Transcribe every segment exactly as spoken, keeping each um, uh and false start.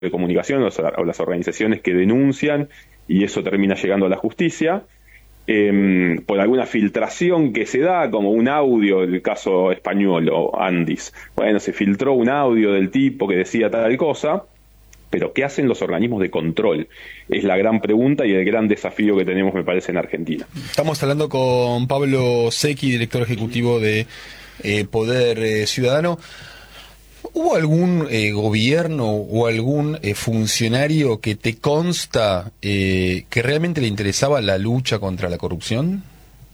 de comunicación o, o las organizaciones que denuncian y eso termina llegando a la justicia. Eh, por alguna filtración que se da, como un audio, el caso español o Andis. Bueno, se filtró un audio del tipo que decía tal cosa, pero ¿qué hacen los organismos de control? Es la gran pregunta y el gran desafío que tenemos, me parece, en Argentina. Estamos hablando con Pablo Secchi, director ejecutivo de eh, Poder eh, Ciudadano. ¿Hubo algún eh, gobierno o algún eh, funcionario que te consta eh, que realmente le interesaba la lucha contra la corrupción?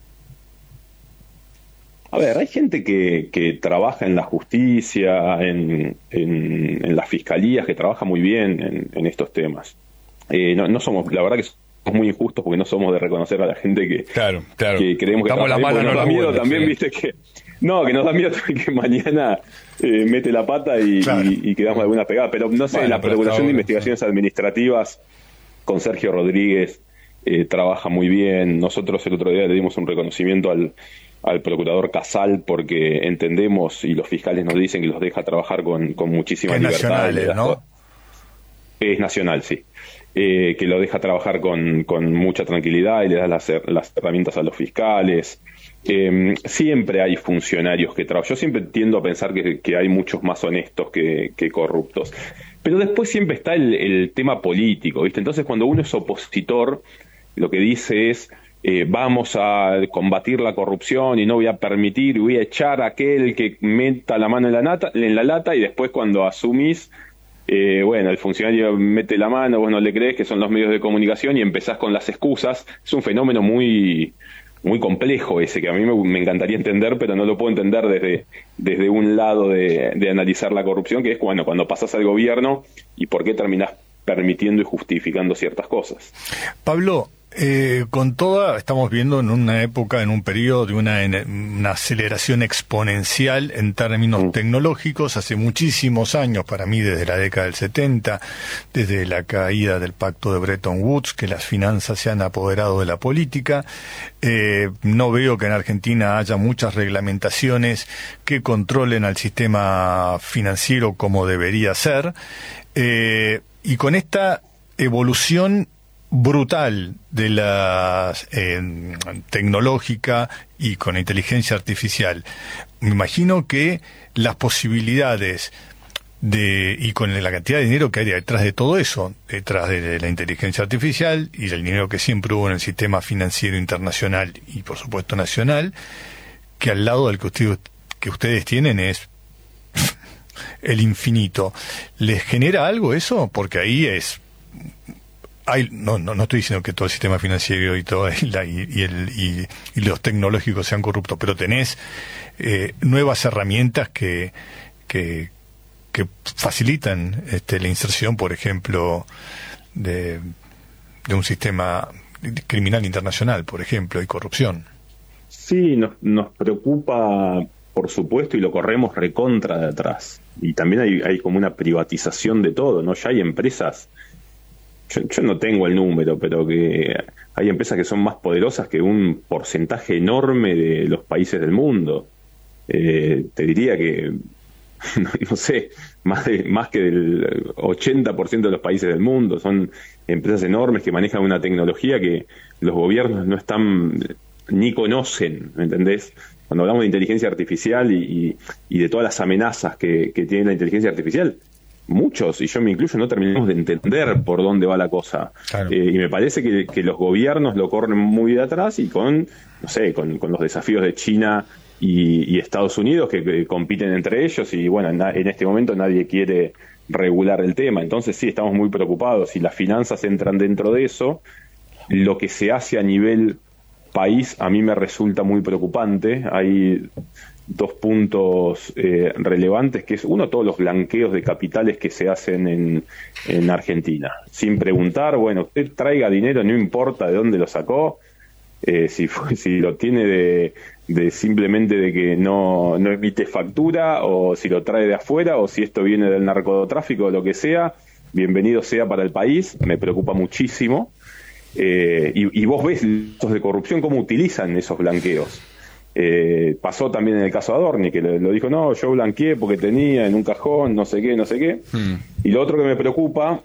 A ver, hay gente que, que trabaja en la justicia, en, en, en las fiscalías, que trabaja muy bien en, en estos temas. Eh, no, no somos, la verdad que somos muy injustos porque no somos de reconocer a la gente que, claro, claro. que creemos que Estamos trabaja la bien, mala, nos no da la miedo buena, también, sí. viste, que no, que nos da miedo también que mañana eh, mete la pata y, claro. y, y quedamos alguna pegada. Pero no sé, bueno, la Procuración de Investigaciones sí. Administrativas con Sergio Rodríguez eh, trabaja muy bien. Nosotros el otro día le dimos un reconocimiento al al procurador Casal porque entendemos y los fiscales nos dicen que los deja trabajar con, con muchísima es libertad. Nacional, ¿no? Es nacional, sí. Eh, que lo deja trabajar con, con mucha tranquilidad y le da las, las herramientas a los fiscales. Eh, siempre hay funcionarios que trabajan. Yo siempre tiendo a pensar que, que hay muchos más honestos que, que corruptos. Pero después siempre está el, el tema político, ¿viste? Entonces cuando uno es opositor, lo que dice es... Eh, vamos a combatir la corrupción y no voy a permitir, voy a echar a aquel que meta la mano en la, nata, en la lata y después cuando asumís, eh, bueno, el funcionario mete la mano, vos no le crees que son los medios de comunicación y empezás con las excusas. Es un fenómeno muy muy complejo ese, que a mí me, me encantaría entender, pero no lo puedo entender desde, desde un lado de, de analizar la corrupción, que es bueno, cuando pasás al gobierno y por qué terminás permitiendo y justificando ciertas cosas. Pablo, Eh, con toda, estamos viendo en una época, en un periodo de una, una aceleración exponencial en términos mm. tecnológicos, hace muchísimos años, para mí desde la década del setenta, desde la caída del pacto de Bretton Woods, que las finanzas se han apoderado de la política. Eh, no veo que en Argentina haya muchas reglamentaciones que controlen al sistema financiero como debería ser. Eh, y con esta evolución brutal de la eh, tecnológica y con la inteligencia artificial, me imagino que las posibilidades de y con la cantidad de dinero que hay detrás de todo eso, detrás de la inteligencia artificial y del dinero que siempre hubo en el sistema financiero internacional y por supuesto nacional, que al lado del que ustedes, que ustedes tienen es el infinito. ¿Les genera algo eso? Porque ahí es Hay, no, no, no estoy diciendo que todo el sistema financiero y todo y, la, y, y, el, y, y los tecnológicos sean corruptos, pero tenés eh, nuevas herramientas que, que, que facilitan este, la inserción, por ejemplo, de, de un sistema criminal internacional, por ejemplo, y corrupción. Sí, nos, nos preocupa, por supuesto, y lo corremos recontra de atrás. Y también hay, hay como una privatización de todo, ¿no? Ya hay empresas... Yo, yo no tengo el número, pero que hay empresas que son más poderosas que un porcentaje enorme de los países del mundo. Eh, te diría que, no, no sé, más, de, más que del ochenta por ciento de los países del mundo. Son empresas enormes que manejan una tecnología que los gobiernos no están ni conocen, ¿me entendés? Cuando hablamos de inteligencia artificial y, y, y de todas las amenazas que, que tiene la inteligencia artificial, muchos, y yo me incluyo, no terminamos de entender por dónde va la cosa. Claro. Eh, y me parece que, que los gobiernos lo corren muy de atrás y con, no sé, con, con los desafíos de China y, y Estados Unidos que, que compiten entre ellos y bueno, en, en este momento nadie quiere regular el tema. Entonces sí, estamos muy preocupados y las finanzas entran dentro de eso. Lo que se hace a nivel país a mí me resulta muy preocupante. Hay dos puntos eh, relevantes, que es uno, todos los blanqueos de capitales que se hacen en, en Argentina, sin preguntar, bueno, usted traiga dinero, no importa de dónde lo sacó, eh, si fue, si lo tiene de, de simplemente de que no, no emite factura, o si lo trae de afuera, o si esto viene del narcotráfico o lo que sea, bienvenido sea para el país, me preocupa muchísimo. Eh, y, y vos ves los de corrupción cómo utilizan esos blanqueos. Eh, pasó también en el caso de Adorni, que lo, lo dijo, no, yo blanqueé porque tenía en un cajón, no sé qué, no sé qué. Mm. Y lo otro que me preocupa